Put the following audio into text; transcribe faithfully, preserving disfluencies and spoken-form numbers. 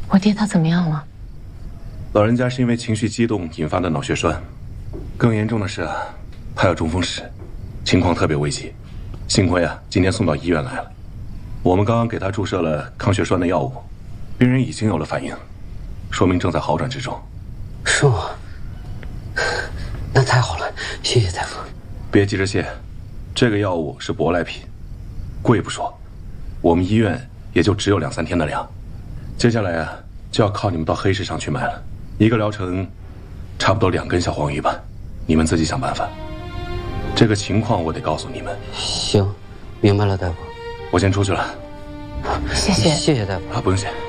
我爹他怎么样了？ 老人家是因为情绪激动引发的脑血栓，更严重的是，他有中风史，情况特别危急。幸亏啊，今天送到医院来了。我们刚刚给他注射了抗血栓的药物，病人已经有了反应，说明正在好转之中。 是吗？那太好了，谢谢大夫。 别急着谢，这个药物是舶来品，贵不说，我们医院也就只有两三天的量。接下来啊，就要靠你们到黑市上去买了。一个疗程，差不多两根小黄鱼吧，你们自己想办法。这个情况我得告诉你们。 行，明白了，大夫。 我先出去了。 谢谢。 谢谢大夫。 啊，不用谢。